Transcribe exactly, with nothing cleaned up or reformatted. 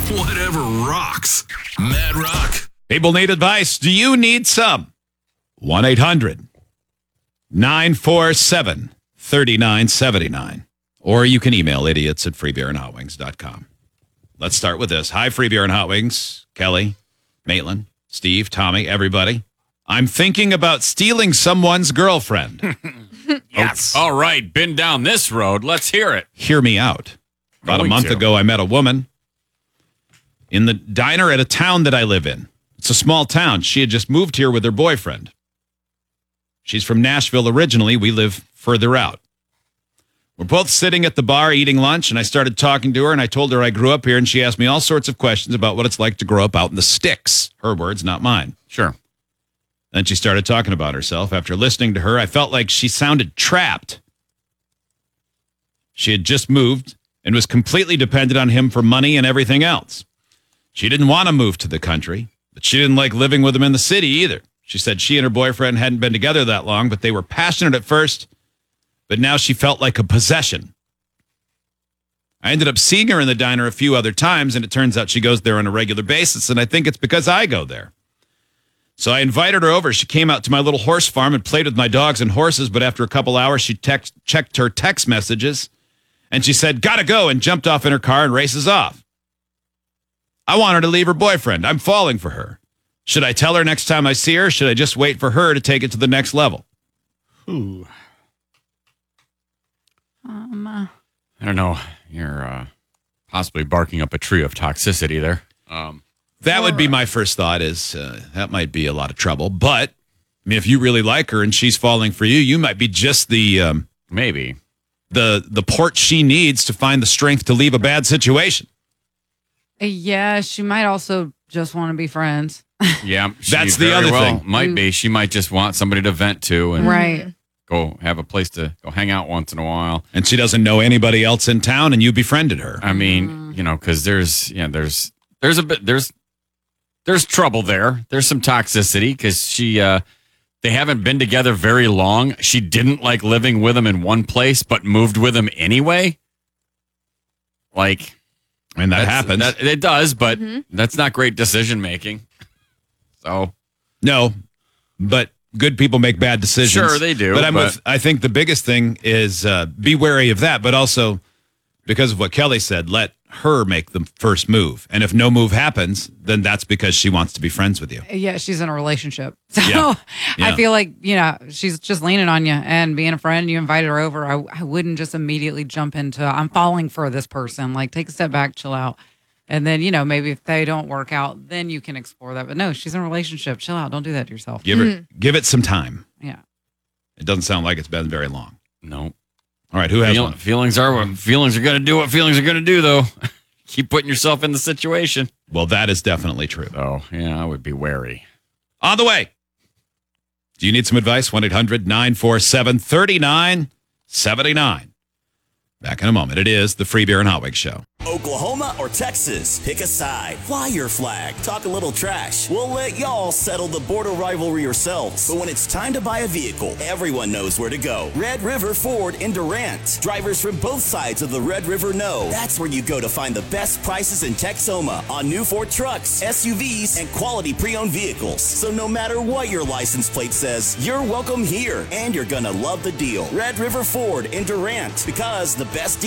Whatever rocks. Mad Rock. People need advice. Do you need some? one eight hundred nine four seven three nine seven nine. Or you can email idiots at free beer and hot wings dot com. Let's start with this. Hi, Free Beer and Hot Wings. Kelly, Maitland, Steve, Tommy, everybody. I'm thinking about stealing someone's girlfriend. Yes. All right, been down this road. Let's hear it. Hear me out. About Going a month to. ago, I met a woman in the diner at a town that I live in. It's a small town. She had just moved here with her boyfriend. She's from Nashville originally. We live further out. We're both sitting at the bar eating lunch, and I started talking to her, and I told her I grew up here, and she asked me all sorts of questions about what it's like to grow up out in the sticks. Her words, not mine. Sure. Then she started talking about herself. After listening to her, I felt like she sounded trapped. She had just moved and was completely dependent on him for money and everything else. She didn't want to move to the country, but she didn't like living with him in the city either. She said she and her boyfriend hadn't been together that long, but they were passionate at first, but now she felt like a possession. I ended up seeing her in the diner a few other times, and it turns out she goes there on a regular basis, and I think it's because I go there. So I invited her over. She came out to my little horse farm and played with my dogs and horses, but after a couple hours, she text, checked her text messages, and she said, gotta go, and jumped off in her car and races off. I want her to leave her boyfriend. I'm falling for her. Should I tell her next time I see her? Or should I just wait for her to take it to the next level? Ooh. Um, uh, I don't know. You're uh, possibly barking up a tree of toxicity there. Um, That would be my first thought is uh, that might be a lot of trouble. But, I mean, if you really like her and she's falling for you, you might be just the um, maybe. the the port she needs to find the strength to leave a bad situation. yeah, she might also just want to be friends. Yeah. she That's the very other well thing. Might be. She might just want somebody to vent to and Right. go have a place to go hang out once in a while. And she doesn't know anybody else in town, and you befriended her. I mean, you know, because there's, yeah, there's, there's a bit, there's, there's trouble there. There's some toxicity because she, uh, they haven't been together very long. She didn't like living with him in one place, but moved with him anyway. Like, And that that's- happens. that- it does, but that's not great decision making. So, No, but good people make bad decisions. Sure, they do, But, I'm but- with, I think the biggest thing is uh, be wary of that, but also because of what Kelly said, let her make the first move. And if no move happens, then that's because she wants to be friends with you. Yeah, she's in a relationship. So Yeah. Yeah. I feel like, you know, she's just leaning on you and being a friend. You invited her over. I, I wouldn't just immediately jump into, I'm falling for this person. Like, take a step back, chill out. And then, you know, maybe if they don't work out, then you can explore that. But no, she's in a relationship. Chill out. Don't do that to yourself. Give her, give it some time. Yeah. It doesn't sound like it's been very long. no. All right, who has Feel- one? feelings are what feelings are going to do what feelings are going to do, though. Keep putting yourself in the situation. Well, that is definitely true. Oh, yeah, I would be wary. On the way. Do you need some advice? one eight hundred nine four seven three nine seven nine. Back in a moment. It is the Free Beer and Hot Wings Show. Oklahoma or Texas? Pick a side. Fly your flag. Talk a little trash. We'll let y'all settle the border rivalry yourselves. But when it's time to buy a vehicle, everyone knows where to go. Red River Ford in Durant. Drivers from both sides of the Red River know that's where you go to find the best prices in Texoma on new Ford trucks, S U Vs, and quality pre-owned vehicles. So no matter what your license plate says, you're welcome here, and you're gonna love the deal. Red River Ford in Durant, because the best